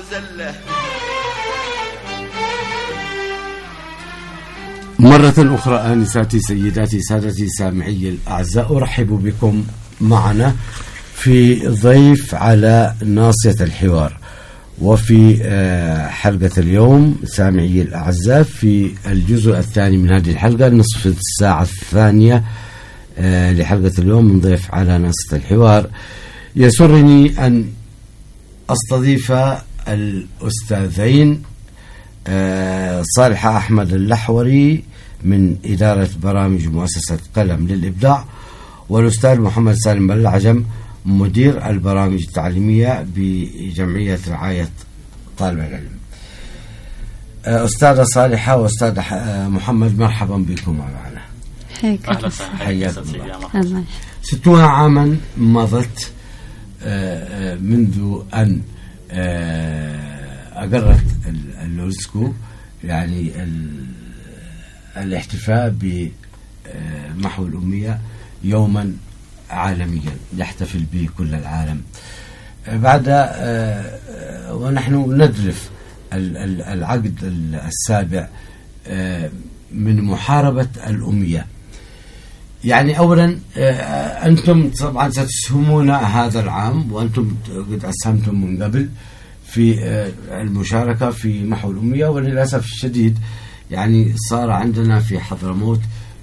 وزله. مرة أخرى آنساتي سيداتي سادتي سامعي الأعزاء، أرحب بكم معنا في ضيف على ناصية الحوار. وفي حلقة اليوم سامعي الأعزاء في الجزء الثاني من هذه الحلقة، نصف الساعة الثانية لحلقة اليوم من ضيف على ناصية الحوار، يسرني أن أستضيف الأستاذين صالحة أحمد اللحوري من إدارة برامج مؤسسة قلم للإبداع، والأستاذ محمد سالم بلعجم مدير البرامج التعليمية بجمعية رعاية طالب العلم. أستاذة صالحة وأستاذ محمد، مرحبا بكم معنا. حياكم الله. 60 عاما مضت منذ أن أقرت اليونسكو يعني الاحتفاء بمحو الأمية يوما عالميا يحتفل به كل العالم. بعد ونحن ندرف العقد السابع من محاربة الأمية. يعني أولا أنتم طبعا ستسهمون هذا العام، وأنتم قد أسهمتم من قبل في المشاركة في محو الأمية، وللأسف الشديد يعني صار عندنا في حضرموت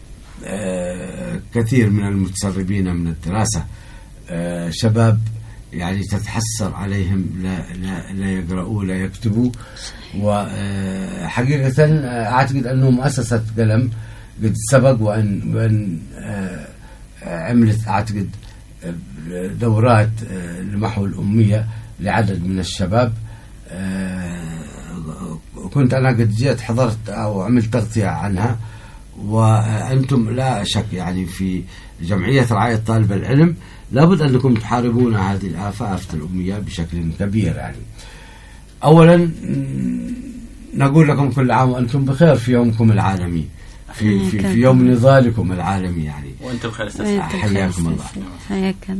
كثير من المتسربين من الدراسة، شباب يعني تتحسر عليهم لا يقرأوا لا يكتبوا. وحقيقة أعتقد أنه مؤسسة قلم قد سبق وأن عملت أعتقد دورات لمحو الأمية لعدد من الشباب. كنت أنا قد جيت حضرت أو عملت تغطية عنها، وأنتم لا شك يعني في جمعية رعاية طالب العلم لابد أنكم تحاربون هذه الآفة، آفة الأمية بشكل كبير. يعني أولا نقول لكم كل عام وأنتم بخير في يومكم العالمي، في يوم نضالكم العالمي، يعني وأنتم بخير. حياكم الله. حياكم.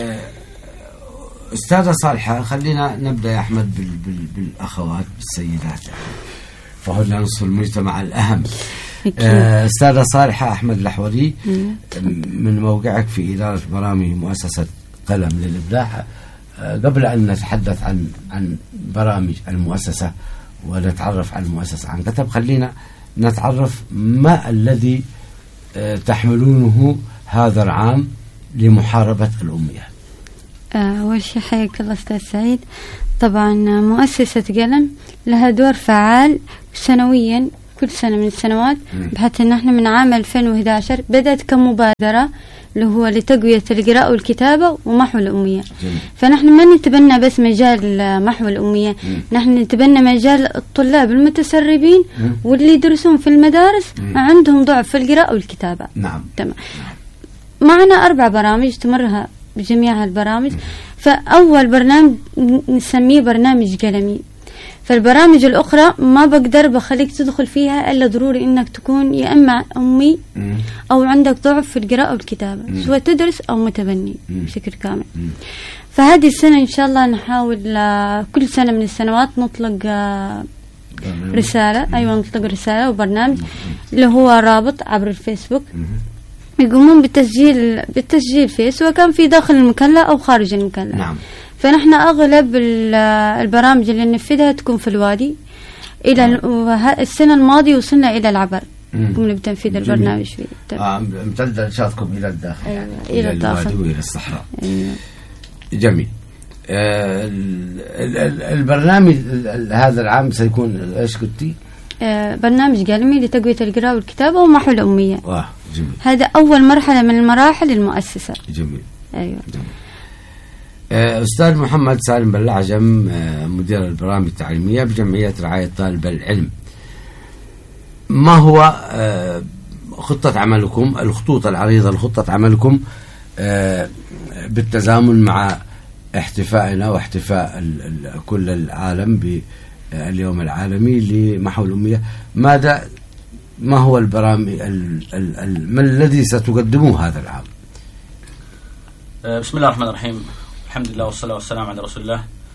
أستاذة صالحة، خلينا نبدأ يا أحمد بالأخوات بالسيدات، فهن نصف المجتمع الأهم. أستاذة صالحة أحمد اللحوري، من موقعك في إدارة برامج مؤسسة قلم للإبداع، قبل أن نتحدث عن برامج المؤسسة ونتعرف على المؤسسة عن كتب، خلينا نتعرف ما الذي تحملونه هذا العام لمحاربة الأمية. أول شيء حياك الله أستاذ سعيد. طبعا مؤسسة قلم لها دور فعال سنويا كل سنة من السنوات، بحيث أن احنا من عام 2011 بدأت كمبادرة اللي هو لتقوية القراءة والكتابة ومحو الأمية. فنحن ما نتبنى بس مجال محو الأمية، نحن نتبنى مجال الطلاب المتسربين واللي يدرسون في المدارس عندهم ضعف في القراءة والكتابة. نعم. تمام. معنا 4 برامج تمرها بجميع البرامج. فأول برنامج نسميه برنامج قلمي. فالبرامج الأخرى ما بقدر بخليك تدخل فيها إلا ضروري إنك تكون يا إما أمي أو عندك ضعف في القراءة والكتابة، سواء تدرس أو متبني بشكل كامل. فهذه السنة إن شاء الله نحاول كل سنة من السنوات نطلق رسالة. أيوة، نطلق رسالة وبرنامج اللي هو رابط عبر الفيسبوك، يقومون بالتسجيل فيه، سواء كان في داخل المكلا أو خارج المكلا. نعم. فنحن أغلب البرامج اللي ننفذها تكون في الوادي. إلى السنة الماضية وصلنا إلى العبر، قمنا بتنفيذ البرنامج فيه. امتد إنشاءاتكم إلى الداخل. أيوة. يعني إلى الوادي وإلى الصحراء. أيوة. جميل. البرنامج هذا العام سيكون إيش قلتي؟ برنامج قلمي لتقوية القراءة والكتابة ومحو الأمية. جميل. هذا أول مرحلة من المراحل المؤسسة. جميل. أيوة. جميل. أستاذ محمد سالم بلعجم، مدير البرامج التعليمية بجمعية رعاية طالب العلم، ما هو خطة عملكم، الخطوط العريضة لخطة عملكم بالتزامن مع احتفائنا واحتفاء كل العالم باليوم العالمي لمحو الأمية؟ ما هو البرامج ما الذي ستقدموه هذا العام؟ بسم الله الرحمن الرحيم، الحمد لله والصلاة والسلام على رسول الله.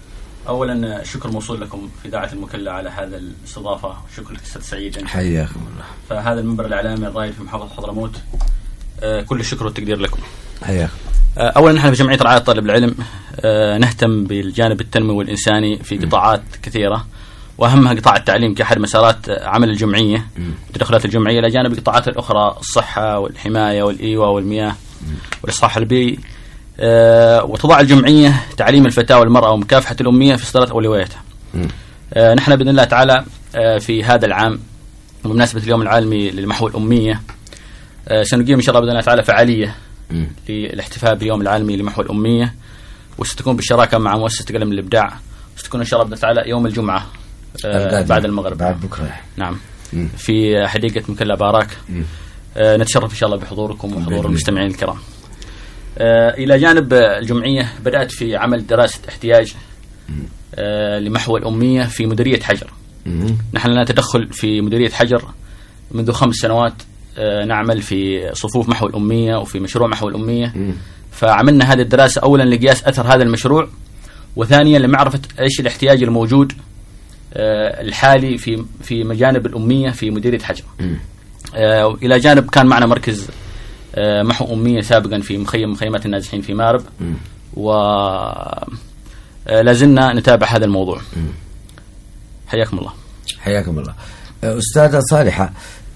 أولا شكر موصول لكم في إذاعة المكلا على هذا الاستضافة، شكر لك أستاذ سعيد. حياكم الله. فهذا المنبر الإعلامي الرائد في محافظة حضرموت، كل الشكر والتقدير لكم. حياكم. أولا نحن في جمعية رعاية طالب العلم نهتم بالجانب التنموي والإنساني في قطاعات كثيرة، وأهمها قطاع التعليم كأحد مسارات عمل الجمعية وتدخلات الجمعية، إلى جانب القطاعات الأخرى الصحة والحماية والإيواء والمياه والإصلاح البيئي. وتضع الجمعية تعليم الفتاة والمرأة ومكافحة الأمية في صدارة أولوياتها. نحن بإذن الله تعالى في هذا العام بمناسبة اليوم العالمي للمحو الأمية سنقيم إن شاء الله بإذن الله تعالى فعالية للاحتفال باليوم العالمي لمحو الأمية، وستكون بالشراكة مع مؤسسة قلم الإبداع، وستكون إن شاء الله بإذن الله تعالى يوم الجمعة بعد المغرب، بعد بكرة. نعم. في حديقة مكلا باراك. نتشرف إن شاء الله بحضوركم وحضور المستمعين الكرام. إلى جانب الجمعية بدأت في عمل دراسة احتياج لمحو الأمية في مديرية حجر. نحن لنا تدخل في مديرية حجر منذ 5 سنوات، نعمل في صفوف محو الأمية وفي مشروع محو الأمية. فعملنا هذه الدراسة أولا لقياس أثر هذا المشروع، وثانيا لمعرفة إيش الاحتياج الموجود الحالي في مجانب الأمية في مديرية حجر. إلى جانب كان معنا مركز محو أمية سابقا في مخيمات النازحين في مارب، ولازلنا نتابع هذا الموضوع. حياكم الله. حياكم الله. أستاذة صالحة،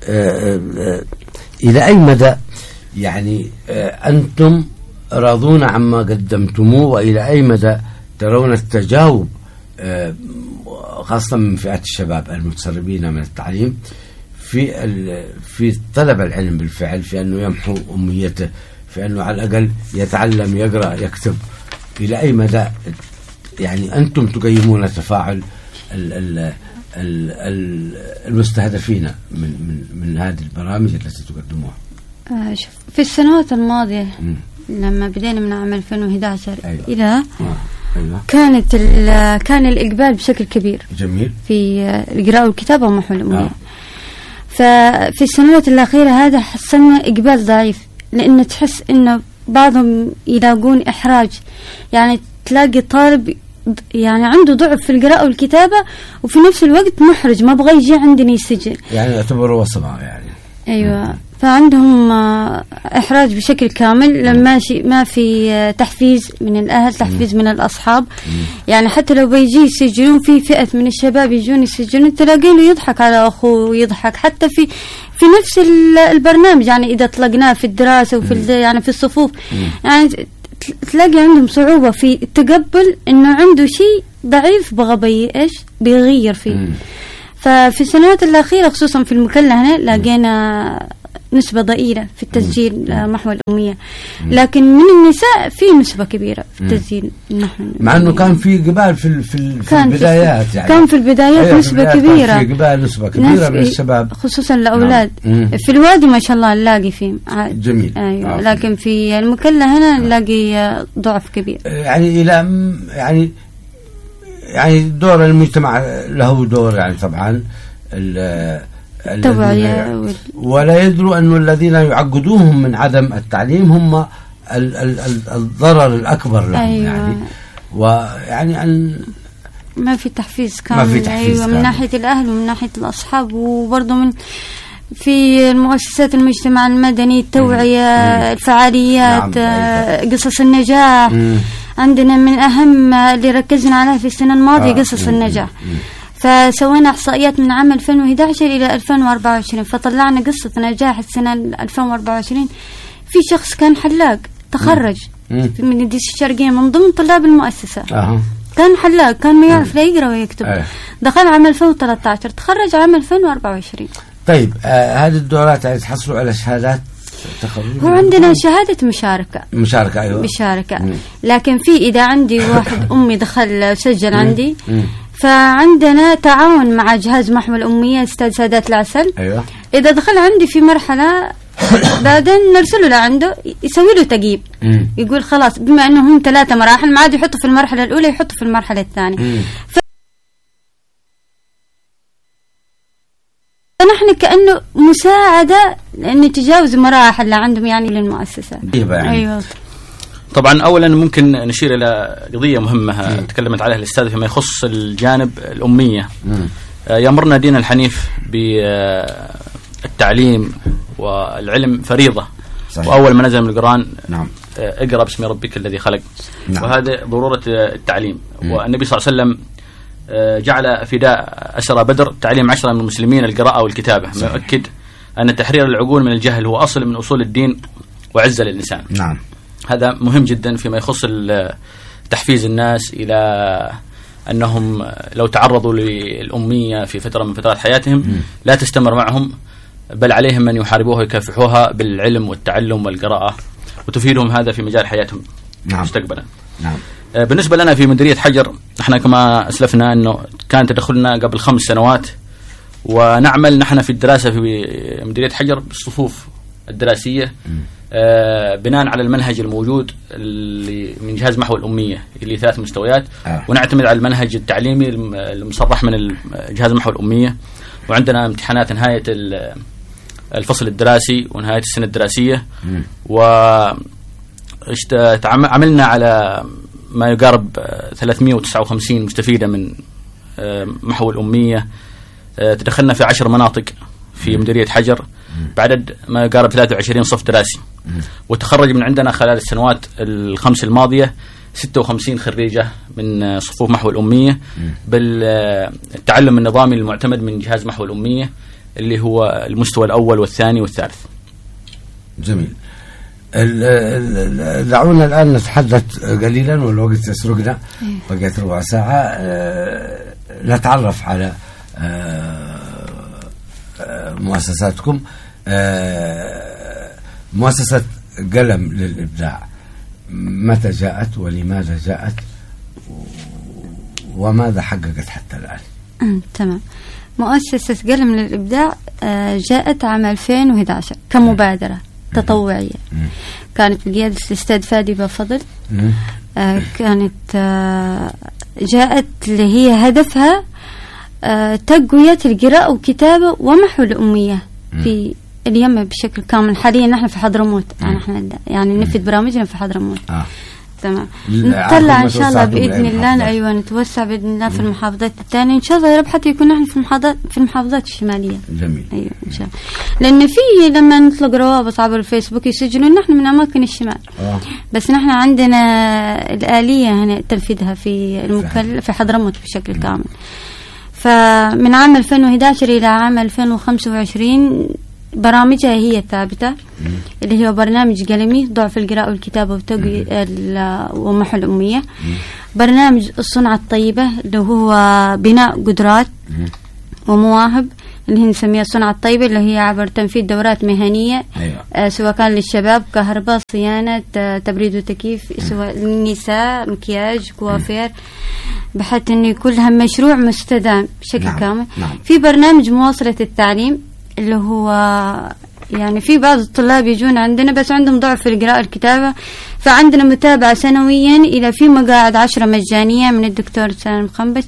إلى أي مدى يعني أنتم راضون عما قدمتموه، وإلى أي مدى ترون التجاوب خاصة من فئات الشباب المتسربين من التعليم في طلب العلم بالفعل، في أنه يمحو أميته، في أنه على الأقل يتعلم يقرأ يكتب؟ إلى أي مدى يعني أنتم تقيمون تفاعل المستهدفين من هذه البرامج التي تقدموها؟ شوف، في السنوات الماضية لما بدينا من عام 2011 إلى كان الإقبال بشكل كبير. جميل. في القراءة والكتابة ومحو الأمية. ففي السنوات الأخيرة هذا حصلنا إقبال ضعيف، لأن تحس إنه بعضهم يلاقون إحراج، يعني تلاقي طالب يعني عنده ضعف في القراءة والكتابة وفي نفس الوقت محرج، ما بغى يجي عندنا يسجل، يعني يعتبروا وصمة يعني. أيوة. فعندهم إحراج بشكل كامل، لما ما في تحفيز من الأهل، تحفيز من الأصحاب. يعني حتى لو بيجي يسجلون، في فئة من الشباب يجون يسجلون تلاقينه يضحك على أخوه، يضحك حتى في نفس البرنامج. يعني إذا طلقناه في الدراسة وفي يعني في الصفوف، يعني تلاقي عندهم صعوبة في التقبل إنه عنده شيء ضعيف بغى بيغير فيه. ففي السنوات الأخيرة خصوصا في المكلا هنا لقينا نسبة ضئيلة في التسجيل محو الأمية، لكن من النساء في نسبة كبيرة في التسجيل محو الأمية، مع أنه كان في قبال في البدايات. يعني كان في البدايات نسبة كبيرة، كان في قبال نسبة كبيرة من الشباب، خصوصا الأولاد. في الوادي ما شاء الله نلاقي فيه جميل. أيوة. لكن في المكلا هنا نلاقي ضعف كبير. يعني يعني دور المجتمع له دور، يعني طبعا التوعية، ولا يدروا أن الذين يعقدوهم من عدم التعليم هم الضرر الأكبر لهم. أيوة. يعني ويعني أن ما في تحفيز كامل. أيوة، من ناحية الأهل ومن ناحية الأصحاب، وبرضه من في المؤسسات المجتمع المدني، التوعية، الفعاليات. نعم. قصص النجاح عندنا من أهم اللي ركزنا عليها في السنة الماضية قصص النجاح. فسوينا إحصائيات من عام 2011 إلى 2024، فطلعنا قصة نجاح السنة 2024 في شخص كان حلاق تخرج من الديس الشرقية من ضمن طلاب المؤسسة. كان حلاق، كان ما يعرف لا يقرأ ويكتب. دخل عام 2013، تخرج عام 2024. طيب هذه الدورات يعني تحصلوا على شهادات تخرج؟ هو عندنا شهادة مشاركة. أيوة. بشاركة. لكن في إذا عندي واحد أمي دخل سجل عندي، فعندنا تعاون مع جهاز محو الأمية أستاذ سادات العسل. أيوة. إذا دخل عندي في مرحلة بعدين نرسله لعنده يسوي له تقييم، يقول خلاص بما أنهم 3 مراحل، ما عاد يحطوا في المرحلة الأولى، يحطوا في المرحلة الثانية. فنحن كأنه مساعدة أن نتجاوز مراحل اللي عندهم يعني للمؤسسة. يعني. أيوة. طبعا أولا ممكن نشير إلى قضية مهمة تكلمت عليها الأستاذ فيما يخص الجانب الأمية. يأمرنا دين الحنيف بالتعليم والعلم فريضة. صحيح. وأول ما نزل من القرآن نعم. اقرأ باسم ربك الذي خلق. نعم. وهذا ضرورة التعليم. والنبي صلى الله عليه وسلم جعل فداء أسرى بدر تعليم 10 من المسلمين القراءة والكتابة. ما يؤكد أن تحرير العقول من الجهل هو أصل من أصول الدين وعزة للإنسان. نعم. هذا مهم جدا فيما يخص تحفيز الناس إلى أنهم لو تعرضوا للأمية في فترة من فترات حياتهم لا تستمر معهم، بل عليهم أن يحاربوها ويكافحوها بالعلم والتعلم والقراءة وتفيدهم هذا في مجال حياتهم. نعم. مستقبلا. نعم. بالنسبة لنا في مديرية حجر، احنا كما أسلفنا أنه كان تدخلنا قبل 5 سنوات، ونعمل نحن في الدراسة في مديرية حجر بالصفوف الدراسية بناء على المنهج الموجود اللي من جهاز محو الأمية اللي 3 مستويات. ونعتمد على المنهج التعليمي المصرح من جهاز محو الأمية. وعندنا امتحانات نهاية الفصل الدراسي ونهاية السنة الدراسية. وعملنا على ما يقارب 359 مستفيدة من محو الأمية. تدخلنا في 10 مناطق في مديرية حجر بعدد ما يقارب 23 صف دراسي. وتخرج من عندنا خلال السنوات ال5 الماضية 56 خريجة من صفوف محو الأمية بالتعلم النظامي المعتمد من جهاز محو الأمية اللي هو المستوى الأول والثاني والثالث. جميل. دعونا الآن نتحدث قليلا والوقت يسرقنا، بقيت ربع ساعة. نتعرف على مؤسساتكم. مؤسسة قلم للإبداع متى جاءت ولماذا جاءت وماذا حققت حتى الآن؟ تمام. مؤسسة قلم للإبداع جاءت عام 2011 كمبادرة تطوعية. كانت بقيادة الأستاذ فادي بفضل. كانت جاءت اللي هي هدفها تقوية القراءة والكتابة ومحو الأمية في اليمن بشكل كامل. حاليا نحن في حضرموت، يعني نفذ برامجنا في حضرموت. تمام. نطلع إن شاء الله بإذن الله. أيوة، نتوسع بإذن الله في المحافظات الثانية إن شاء الله. يا رب حتى يكون نحن في المحافظات الشمالية. جميل. أيوة إن شاء الله. لأن في لما نطلق روابط عبر الفيسبوك يسجلون نحن من أماكن الشمال. بس نحن عندنا الآلية هنا تنفيذها في حضرموت بشكل كامل. فمن عام 2011 إلى عام 2025 برامجها هي ثابتة، اللي هو برنامج قلمي ضعف القراءة والكتابة وتقوية ومحو الأمية. برنامج الصنعة الطيبة اللي هو بناء قدرات ومواهب اللي هي نسميها الصنعة الطيبة، اللي هي عبر تنفيذ دورات مهنية. سواء كان للشباب كهرباء، صيانة، تبريد وتكييف، سواء للنساء مكياج، كوافير، بحيث انه يكون لها مشروع مستدام بشكل كامل. في برنامج مواصلة التعليم اللي هو يعني في بعض الطلاب يجون عندنا بس عندهم ضعف في القراءة والكتابة، فعندنا متابعة سنويا إلى في مقاعد 10 مجانية من الدكتور سالم خنبش.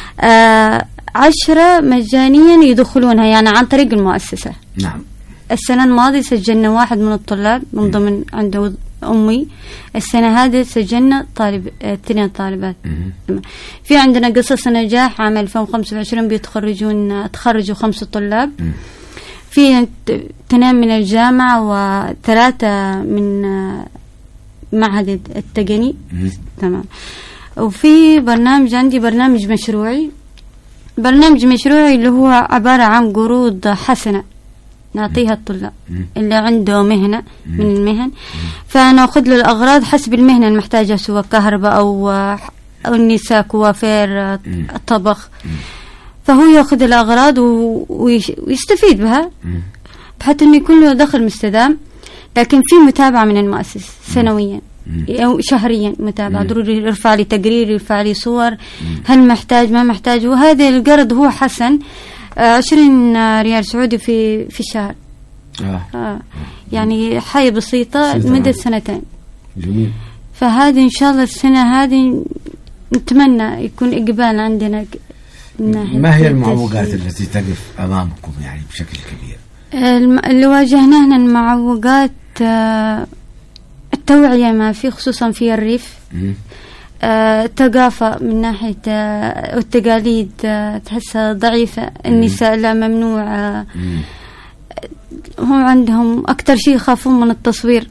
10 مجانيا يدخلونها يعني عن طريق المؤسسة. نعم. السنة الماضية سجلنا 1 من الطلاب من ضمن عنده أمي. السنة هذه سجلنا 2 طالبات. في عندنا قصص نجاح عام 2025 تخرجوا 5 طلاب. في 2 من الجامعة و3 من معهد التقني. تمام. وفي عندي برنامج مشروعي اللي هو عبارة عن قروض حسنة نعطيها الطلاب اللي عنده مهنة من المهن، فنأخذ له الأغراض حسب المهنة المحتاجة، سواء كهرباء أو النساء كوافير، طبخ. فهو يأخذ الأغراض ويستفيد بها بحيث أنه يكون له دخل مستدام. لكن في متابعة من المؤسس سنويا أو شهريا، متابعة ضروري يرفع لي تقرير، يرفع لي صور، هل محتاج ما محتاج. وهذا القرض هو حسن 20 ريال سعودي في الشهر. يعني حاجة بسيطة لمدة 2 جميل. فهذه إن شاء الله السنة هذه نتمنى يكون إقبال عندنا. ما هي المعوقات التي تقف أمامكم يعني بشكل كبير؟ اللي واجهناها المعوقات توعية ما في، خصوصا في الريف. ثقافة من ناحية والتقاليد تحسها ضعيفة. النساء لا ممنوع، هم عندهم أكتر شيء يخافون من التصوير.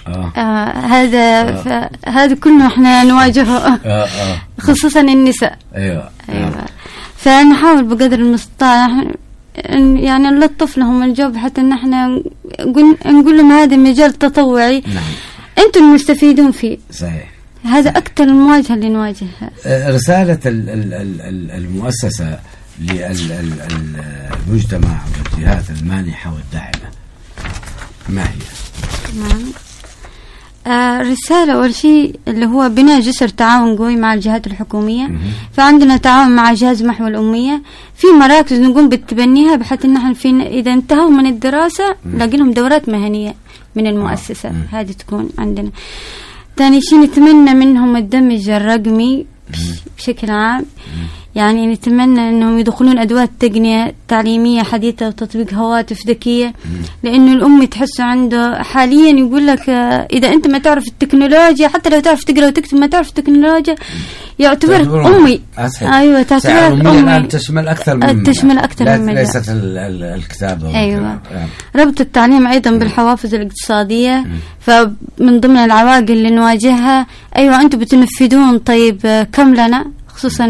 هذا كله احنا نواجهه. خصوصا النساء. ايوه. فنحاول بقدر المستطاع يعني نلطف لهم الجو، حتى ان احنا نقول لهم هذا مجال تطوعي. نعم. انتم المستفيدون فيه. صحيح. هذا أكثر المواجهة اللي نواجهها. رسالة المؤسسة للمجتمع والجهات المانحة والداعمة ما هي؟ تمام. رسالة أول شيء اللي هو بناء جسر تعاون قوي مع الجهات الحكومية. فعندنا تعاون مع جهاز محو الأمية، في مراكز نقوم بتبنيها بحيث إن احنا إذا انتهوا من الدراسة نلاقي لهم دورات مهنية من المؤسسة. هذه تكون عندنا. ثاني شيء نتمنى منهم الدمج الرقمي بشكل عام، يعني نتمنى أنهم يدخلون أدوات تقنية تعليمية حديثة وتطبيق هواتف ذكية، لأنه الأم تحسه عنده حاليا يقول لك إذا أنت ما تعرف التكنولوجيا، حتى لو تعرف تقرأ وتكتب ما تعرف التكنولوجيا يعتبر أمي. أيوة تعتبر أمي. تشمل أكثر من ليست الكتابة. أيوة. ربط التعليم أيضا بالحوافز الاقتصادية، فمن ضمن العوائق اللي نواجهها أيوة أنتم بتنفذون، طيب كم لنا؟ خصوصا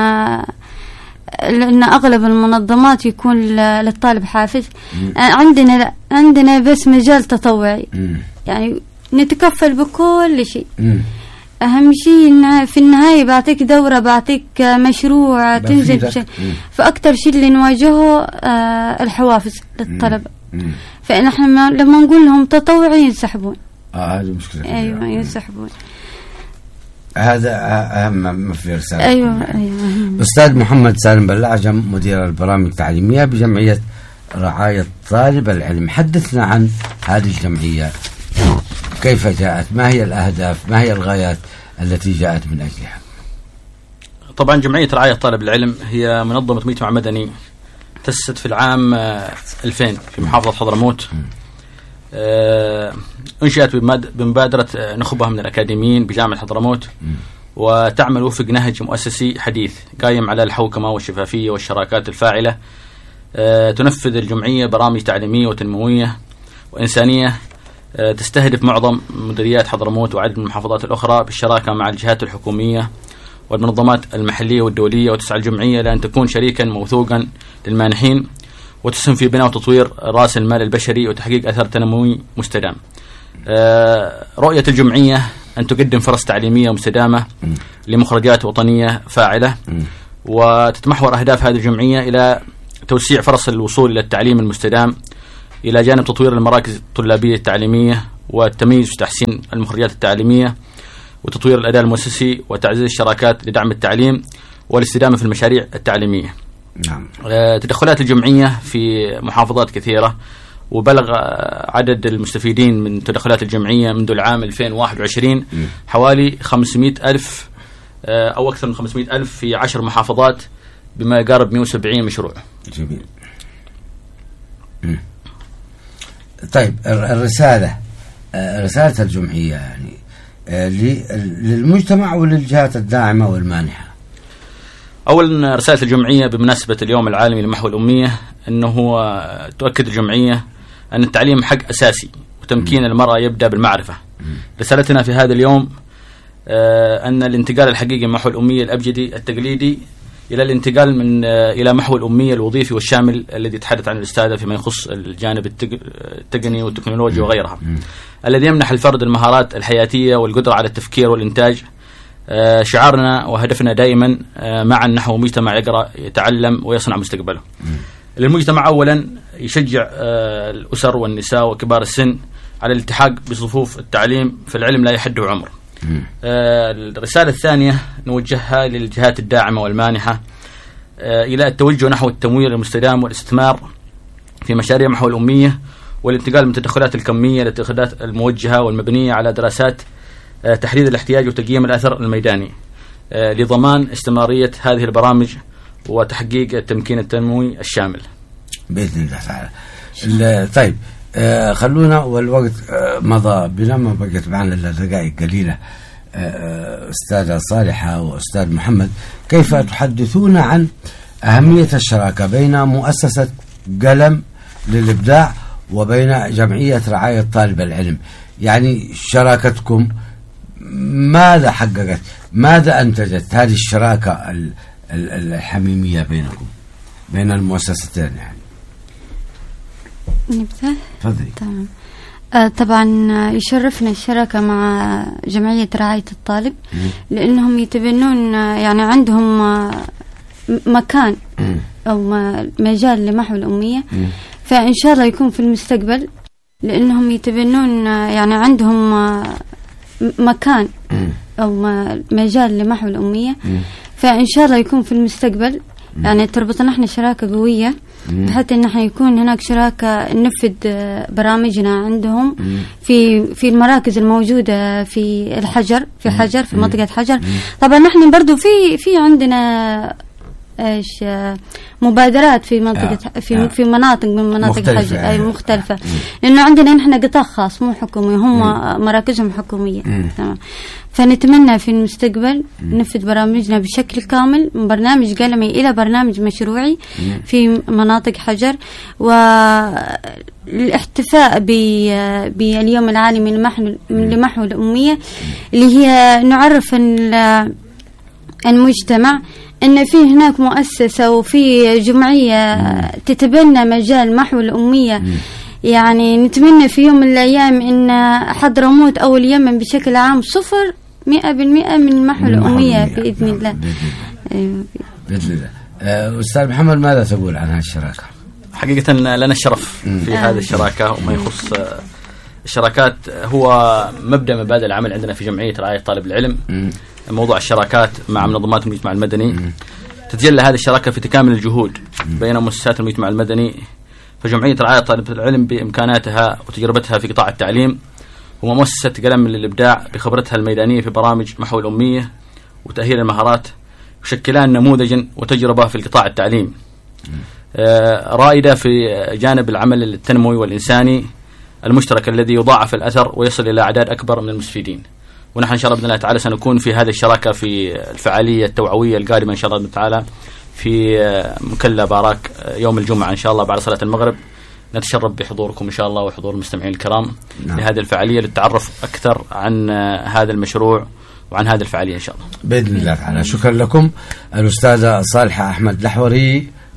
لأن أغلب المنظمات يكون للطالب حافز. عندنا بس مجال تطوعي، يعني نتكفل بكل شيء. أهم شيء في النهاية بعطيك دورة، بعطيك مشروع تنزل فأكتر شيء اللي نواجهه الحوافز للطلبة. فإحنا لما نقول لهم تطوعي ينسحبون. هذه مشكلة. أيوة ينسحبون. هذا أهم ما في رسالة. أيوة. أستاذ محمد سالم بلعجم، مدير البرامج التعليمية بجمعية رعاية طالب العلم، حدثنا عن هذه الجمعية، كيف جاءت، ما هي الأهداف، ما هي الغايات التي جاءت من أجلها؟ طبعا جمعية رعاية طالب العلم هي منظمة مجتمع مدني تأسست في العام 2000 في محافظة حضرموت. أنشئت بمبادرة نخبة من الأكاديميين بجامعة حضرموت، وتعمل وفق نهج مؤسسي حديث قائم على الحوكمة والشفافية والشراكات الفاعلة. تنفذ الجمعية برامج تعليمية وتنموية وإنسانية تستهدف معظم مديريات حضرموت وعدد من المحافظات الأخرى بالشراكة مع الجهات الحكومية والمنظمات المحلية والدولية. وتسعى الجمعية لأن تكون شريكا موثوقا للمانحين، وتسهم في بناء وتطوير رأس المال البشري وتحقيق أثر تنموي مستدام. رؤية الجمعية أن تقدم فرص تعليمية مستدامة لمخرجات وطنية فاعلة، وتتمحور أهداف هذه الجمعية إلى توسيع فرص الوصول إلى التعليم المستدام، إلى جانب تطوير المراكز الطلابية التعليمية والتمييز وتحسين المخرجات التعليمية، وتطوير الأداء المؤسسي وتعزيز الشراكات لدعم التعليم والاستدامة في المشاريع التعليمية. نعم. تدخلات الجمعية في محافظات كثيرة، وبلغ عدد المستفيدين من تدخلات الجمعية منذ العام 2021 حوالي 500,000 أو أكثر من 500,000 في 10 محافظات بما يقارب 170 مشروع. جميل. طيب رسالة الجمعية يعني للمجتمع وللجهات الداعمة والمانحة. أولا رسالة الجمعية بمناسبة اليوم العالمي لمحو الأمية أنه تؤكد الجمعية أن التعليم حق أساسي، وتمكين المرأة يبدأ بالمعرفة. رسالتنا في هذا اليوم أن الانتقال الحقيقي من محو الأمية الأبجدي التقليدي إلى الانتقال إلى محو الأمية الوظيفي والشامل الذي تحدث عن الأستاذة فيما يخص الجانب التقني والتكنولوجي وغيرها، الذي يمنح الفرد المهارات الحياتية والقدرة على التفكير والإنتاج. شعارنا وهدفنا دائما معا نحو مجتمع يقرأ يتعلم ويصنع مستقبله. للمجتمع أولا يشجع الأسر والنساء وكبار السن على الالتحاق بصفوف التعليم، فالعلم لا يحده عمر. الرسالة الثانية نوجهها للجهات الداعمة والمانحة إلى التوجه نحو التمويل المستدام والاستثمار في مشاريع محو الأمية، والانتقال من التدخلات الكمية للتدخلات الموجهة والمبنية على دراسات تحديد الاحتياج وتقييم الأثر الميداني لضمان استمرارية هذه البرامج وتحقيق التمكين التنموي الشامل بإذن الله تعالى. طيب خلونا والوقت مضى بنا، ما بقت معنا إلا دقائق قليلة. أستاذة صالحة وأستاذ محمد، كيف تحدثون عن أهمية الشراكة بين مؤسسة قلم للإبداع وبين جمعية رعاية طالب العلم؟ يعني شراكتكم ماذا حققت، ماذا أنتجت هذه الشراكة الحميمية بينكم بين المؤسستين؟ يعني نبدأ. تفضلي. تمام. طبعا يشرفنا الشراكة مع جمعية رعاية الطالب، لأنهم يتبنون يعني عندهم مكان أو مجال لمحو الأمية، فإن شاء الله يكون في المستقبل، لأنهم يتبنون يعني عندهم مكان أو مجال لمحو الأمية، فإن شاء الله يكون في المستقبل يعني تربطنا احنا شراكة قوية، حتى ان احنا يكون هناك شراكة ننفذ برامجنا عندهم في المراكز الموجودة في الحجر، في منطقة حجر. طبعا نحن برضو في عندنا ايش مبادرات في منطقة في مناطق من مناطق حجر اي مختلفة، لانه عندنا نحن قطاع خاص مو حكومي، هم مراكزهم حكومية. تمام. فنتمنى في المستقبل ننفذ برامجنا بشكل كامل من برنامج قلمي إلى برنامج مشروعي في مناطق حجر، والاحتفاء باليوم العالمي لمحو الأمية، اللي هي نعرف المجتمع أن في هناك مؤسسة وفي جمعية تتبنى مجال محو الأمية. يعني نتمنى في يوم من الأيام أن حضرموت أو اليمن بشكل عام 100% من محو الأمية بإذن الله. بإذن الله. أستاذ محمد، ماذا تقول عن هذه الشراكة؟ حقيقة لنا الشرف في هذه الشراكة، وما يخص الشراكات هو مبدأ العمل عندنا في جمعية رعاية طالب العلم. موضوع الشراكات مع منظمات المجتمع المدني، تتجلى هذه الشراكة في تكامل الجهود بين مؤسسات المجتمع المدني. فجمعية رعاية طالب العلم بإمكاناتها وتجربتها في قطاع التعليم، ومؤسسة قلم للإبداع بخبرتها الميدانية في برامج محو الأمية وتأهيل المهارات، يشكلان نموذجا وتجربة في القطاع التعليم رائدة في جانب العمل التنموي والإنساني المشترك الذي يضاعف الأثر ويصل إلى أعداد أكبر من المستفيدين. ونحن إن شاء الله بإذن الله تعالى سنكون في هذه الشراكة في الفعالية التوعوية القادمة إن شاء الله تعالى في مكلا باراك يوم الجمعة إن شاء الله بعد صلاة المغرب. نتشرف بحضوركم إن شاء الله وحضور المستمعين الكرام لهذه الفعالية للتعرف أكثر عن هذا المشروع وعن هذه الفعالية إن شاء الله بإذن الله تعالى. شكرا لكم. الأستاذة صالحة أحمد لحوري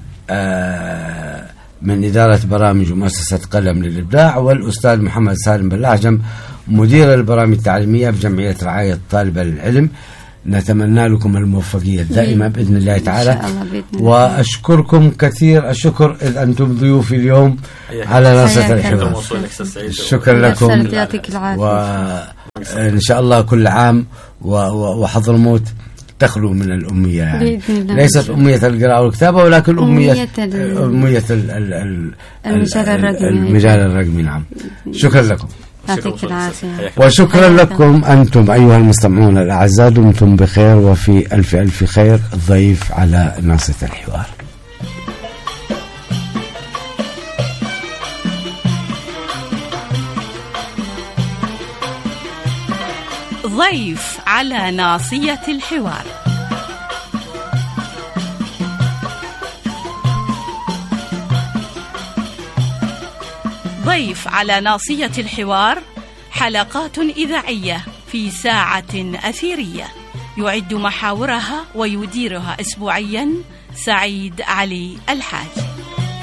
من إدارة برامج ومؤسسة قلم للإبداع، والأستاذ محمد سالم بالأعجم مدير البرامج التعليمية بجمعية رعاية طالب العلم. نتمنى لكم الموفقية الدائمة بإذن الله تعالى، وأشكركم كثير الشكر إذ أنتم ضيوفي اليوم على ناصية الحوار. شكرا لكم، وإن شاء الله كل عام وحضرموت تخلو من الأمية، يعني ليست أمية القراءة والكتابة ولكن أمية المجال الرقمي. نعم. شكرا لكم. وشكرا لكم أنتم أيها المستمعون الأعزاء، دمتم بخير وفي ألف ألف خير. الضيف على ناصية الحوار. ضيف على ناصية الحوار. ضيف على ناصية الحوار، حلقات إذاعية في ساعة أثيرية يعد محاورها ويديرها أسبوعيا سعيد علي الحاج.